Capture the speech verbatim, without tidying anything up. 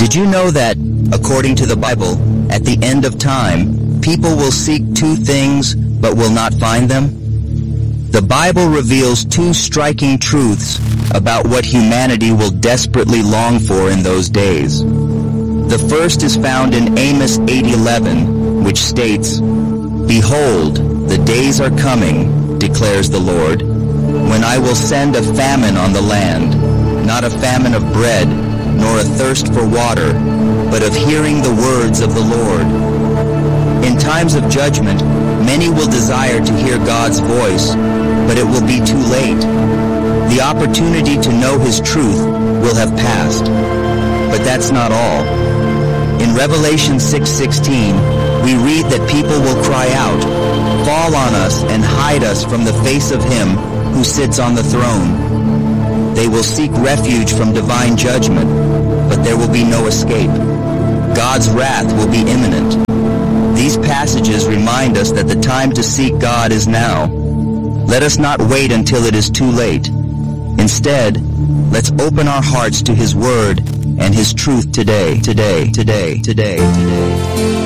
Did you know that, according to the Bible, at the end of time, people will seek two things but will not find them? The Bible reveals two striking truths about what humanity will desperately long for in those days. The first is found in Amos eight eleven, which states, "Behold, the days are coming, declares the Lord, when I will send a famine on the land, not a famine of bread, nor a thirst for water, but of hearing the words of the Lord." In times of judgment, many will desire to hear God's voice, but it will be too late. The opportunity to know His truth will have passed. But that's not all. In Revelation six sixteen, we read that people will cry out, "Fall on us and hide us from the face of Him who sits on the throne." They will seek refuge from divine judgment, but there will be no escape. God's wrath will be imminent. These passages remind us that the time to seek God is now. Let us not wait until it is too late. Instead, let's open our hearts to His Word and His truth today, today, today, today, today.